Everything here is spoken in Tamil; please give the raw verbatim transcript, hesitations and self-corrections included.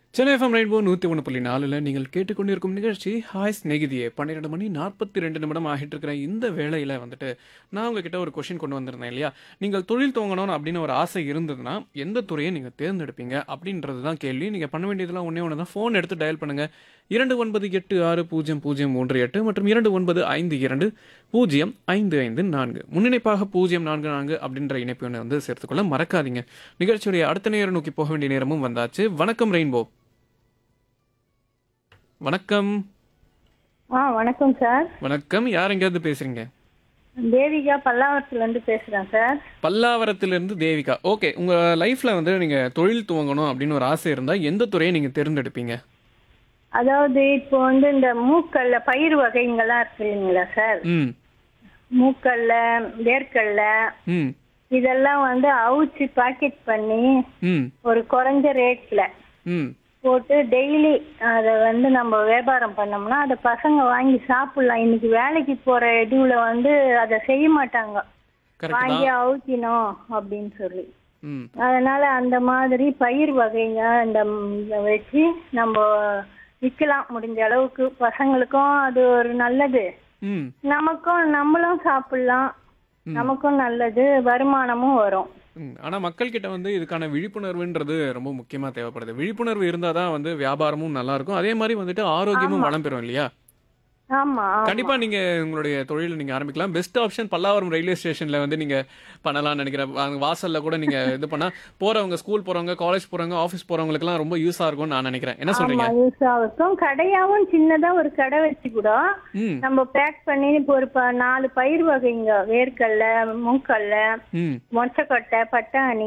சென்னை எஃப்எம் ரெயின்போ நூற்றி ஒன்று புள்ளி நாலில் நீங்கள் கேட்டுக்கொண்டிருக்கும் நிகழ்ச்சி ஹாய் ஸ்நேகிதியே பன்னிரெண்டு மணி நாற்பத்தி ரெண்டு நிமிடம் ஆகிட்டு இருக்கிற இந்த வேளையில் வந்துட்டு நான் உங்ககிட்ட ஒரு கொஷின் கொண்டு வந்திருந்தேன் இல்லையா. நீங்கள் தொழில் துவங்கணும் அப்படின்னு ஒரு ஆசை இருந்ததுன்னா எந்த துறையை நீங்கள் தேர்ந்தெடுப்பீங்க அப்படின்றது தான் கேள்வி. நீங்கள் பண்ண வேண்டியதெல்லாம் ஒன்றே ஒன்று தான். ஃபோன் எடுத்து டயல் பண்ணுங்கள். இரண்டு ஒன்பது எட்டு ஆறு பூஜ்ஜியம் பூஜ்ஜியம் மூன்று எட்டு மற்றும் இரண்டு ஒன்பது ஐந்து இரண்டு பூஜ்ஜியம் ஐந்து ஐந்து நான்கு முன்னிணைப்பாக பூஜ்ஜியம் நான்கு நான்கு அப்படின்ற இணைப்பு ஒன்று வந்து சேர்த்துக்கொள்ள மறக்காதீங்க. நிகழ்ச்சியுடைய அடுத்த நேரம் நோக்கி போக வேண்டிய நேரமும் வந்தாச்சு. வணக்கம் ரெயின்போ. வணக்கம். ஆ வணக்கம் சார். வணக்கம். யார் எங்கேயாவது பேசுறீங்க? தேவிகா பல்லாவரத்துலேருந்து பேசுகிறேன் சார். பல்லாவரத்திலிருந்து தேவிகா. ஓகே, உங்க லைஃப்ல வந்து நீங்க தொழில் துவங்கணும் அப்படின்னு ஒரு ஆசை இருந்தா எந்த துறையை நீங்க தேர்ந்தெடுப்பீங்க? அதாவது இப்போ வந்து இந்த மூக்கல்ல பயிர் வகைங்கள்லாம் இருக்கு இல்லைங்களா சார். ம் மூக்கல்ல, வேர்க்கல்ல ம் இதெல்லாம் வந்து அவிச்சு பாக்கெட் பண்ணி ம் ஒரு குறைஞ்ச ரேட்ல ம் போட்டு டெய்லி அதை வந்து நம்ம வியாபாரம் பண்ணோம்னா அதை பசங்க வாங்கி சாப்பிடலாம். இன்னைக்கு வேலைக்கு போற இதுல வந்து அதை செய்ய மாட்டாங்க, கரெக்ட் வாங்கி தான். அவிக்கணும் அப்படின்னு சொல்லி. ம் அதனால அந்த மாதிரி பயிர் வகைங்க இந்த ம், இத வச்சு நம்ம விற்கலாம். முடிஞ்ச அளவுக்கு பசங்களுக்கும் அது ஒரு நல்லது, ம் நமக்கும் நம்மளும் சாப்பிடலாம், நமக்கும் நல்லது, வருமானமும் வரும். ம். ஆனா மக்கள் கிட்ட வந்து இதுக்கான விழிப்புணர்வுன்றது ரொம்ப முக்கியமா தேவைப்படுது. விழிப்புணர்வு இருந்தாதான் வந்து வியாபாரமும் நல்லா இருக்கும். அதே மாதிரி வந்துட்டு ஆரோக்கியமும் வளம் பெறும் இல்லையா. ஆமா ஆமா. கண்டிப்பா நீங்க உங்களுடைய தொழிலை நீங்க ஆரம்பிக்கலாம். பெஸ்ட் ஆப்ஷன் பல்லாவரம் ரயில்வே ஸ்டேஷன்ல வந்து நீங்க பண்ணலாம்னு நினைக்கிறேன். அங்க வாசல்ல கூட நீங்க இது பண்ணா போறவங்க, ஸ்கூல் போறவங்க, காலேஜ் போறவங்க, ஆபீஸ் போறவங்களுக்குலாம் ரொம்ப யூஸா இருக்கும்னு நான் நினைக்கிறேன். என்ன ஆமா சொல்றீங்க? யூஸ் ஆகும். கடையாவும் சின்னதா ஒரு கடை வச்சு கூட ம் நம்ம பேக் பண்ணி இப்போ ஒரு ப- நாலு பயிர் வகைங்க, வேர்க்கல்ல, மூக்கல்ல, ம் மொச்சக்கொட்டை, பட்டாணி